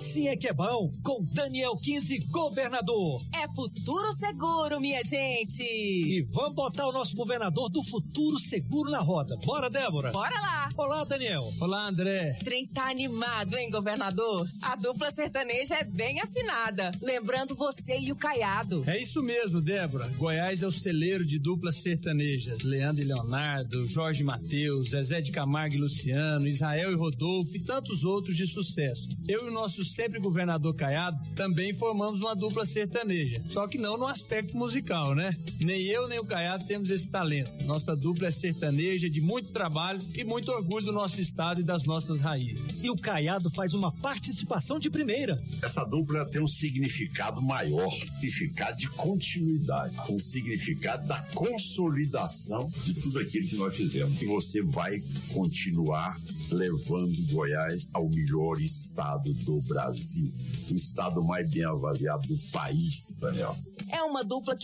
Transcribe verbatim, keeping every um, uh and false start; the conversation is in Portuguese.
Assim é que é bom, com Daniel quinze, governador. É futuro seguro, minha gente. E vamos botar o nosso governador do futuro seguro na roda. Bora, Débora? Bora lá. Olá, Daniel. Olá, André. Trem tá animado, hein, governador? A dupla sertaneja é bem afinada. Lembrando você e o Caiado. É isso mesmo, Débora. Goiás é o celeiro de duplas sertanejas. Leandro e Leonardo, Jorge e Mateus, Zezé de Camargo e Luciano, Israel e Rodolfo e tantos outros de sucesso. Eu e o nosso sempre governador Caiado também formamos uma dupla sertaneja, só que não no aspecto musical, né? Nem eu nem o Caiado temos esse talento. Nossa dupla é sertaneja de muito trabalho e muito orgulho do nosso estado e das nossas raízes. E o Caiado faz uma participação de primeira. Essa dupla tem um significado maior, significado de continuidade, um significado da consolidação de tudo aquilo que nós fizemos. E você vai continuar levando Goiás ao melhor estado do Brasil, o estado mais bem avaliado do país, Daniel. É uma dupla